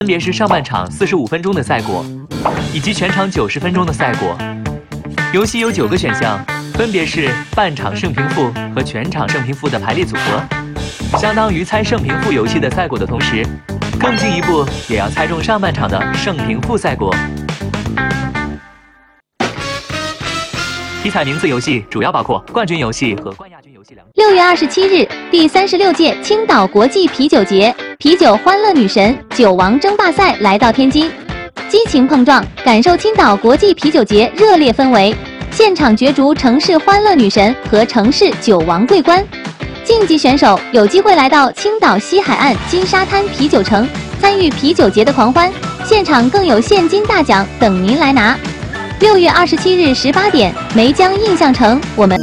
分别是上半场45分钟的赛果，以及全场90分钟的赛果。游戏有9个选项，分别是半场胜平负和全场胜平负的排列组合，相当于猜胜平负游戏的赛果的同时，更进一步也要猜中上半场的胜平负赛果。体彩名字游戏主要包括冠军游戏和冠亚军游戏两种。 6月27日，第36届青岛国际啤酒节啤酒欢乐女神酒王争霸赛来到天津，激情碰撞，感受青岛国际啤酒节热烈氛围，现场角逐城市欢乐女神和城市酒王桂冠。竞技选手有机会来到青岛西海岸金沙滩啤酒城，参与啤酒节的狂欢，现场更有现金大奖等您来拿。6月27日18点，梅江印象城，我们。